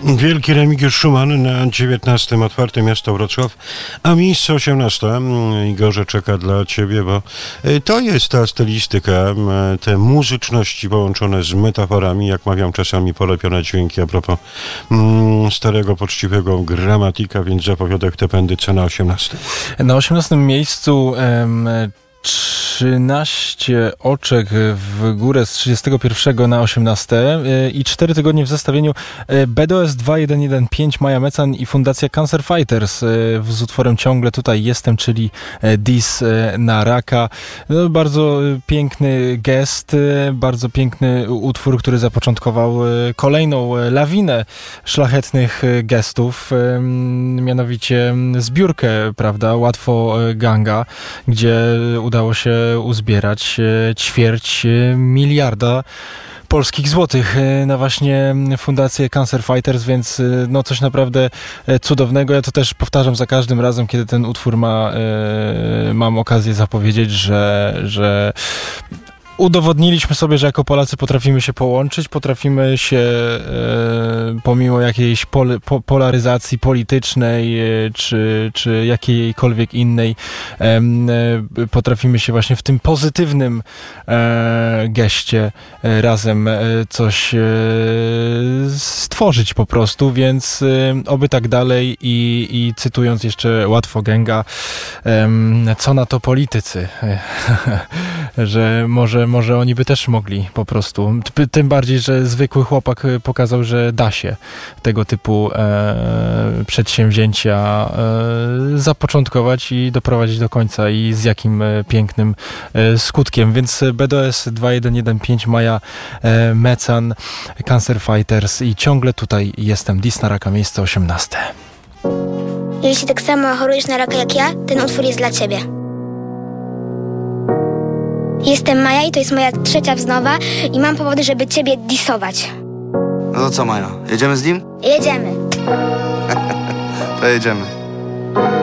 Wielki Remigiusz Szuman na 19. Otwarte Miasto Wrocław, a miejsce 18. Igorze, czeka dla ciebie, bo to jest ta stylistyka, te muzyczności połączone z metaforami, jak mawiam czasami polepione dźwięki a propos starego, poczciwego gramatika, więc zapowiadek te pędy co na 18. Na 18. miejscu 13 oczek w górę z 31 na 18 i 4 tygodnie w zestawieniu BDOS 2115, Maja Mecan i Fundacja Cancer Fighters z utworem Ciągle tutaj jestem, czyli Dis na raka. No, bardzo piękny gest, bardzo piękny utwór, który zapoczątkował kolejną lawinę szlachetnych gestów, mianowicie zbiórkę, prawda, Łatwo Ganga, gdzie udało się uzbierać 250 miliona polskich złotych na właśnie Fundację Cancer Fighters, więc no coś naprawdę cudownego. Ja to też powtarzam za każdym razem, kiedy ten utwór mam okazję zapowiedzieć, że udowodniliśmy sobie, że jako Polacy potrafimy się połączyć, potrafimy się pomimo jakiejś polaryzacji politycznej czy jakiejkolwiek innej potrafimy się właśnie w tym pozytywnym geście razem coś stworzyć po prostu, więc oby tak dalej i cytując jeszcze Łatwo Ganga, co na to politycy, że może oni by też mogli po prostu. Tym bardziej, że zwykły chłopak pokazał, że da się tego typu przedsięwzięcia zapoczątkować i doprowadzić do końca i z jakim pięknym skutkiem. Więc BDOS 2115, Maja Mecan, Cancer Fighters i Ciągle tutaj jestem, Dis na raka, miejsce 18. Jeśli tak samo chorujesz na raka jak ja, ten utwór jest dla ciebie. Jestem Maja i to jest moja 3. wznowa i mam powody, żeby ciebie disować. No to co, Maja? Jedziemy z nim? Jedziemy. To jedziemy.